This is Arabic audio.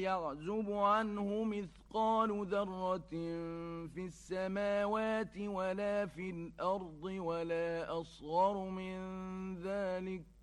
يعزب عنه مثقال ذرة في السماوات ولا في الأرض ولا أصغر من ذلك